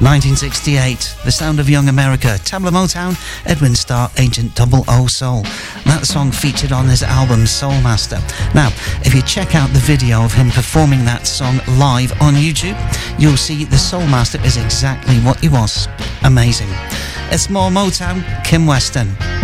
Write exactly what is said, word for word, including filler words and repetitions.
nineteen sixty-eight, The Sound of Young America, Tamla Motown, Edwin Starr, Agent double O Soul. That song featured on his album Soul Master. Now, if you check out the video of him performing that song live on YouTube, you'll see the Soul Master is exactly what he was. Amazing. It's more Motown, Kim Weston.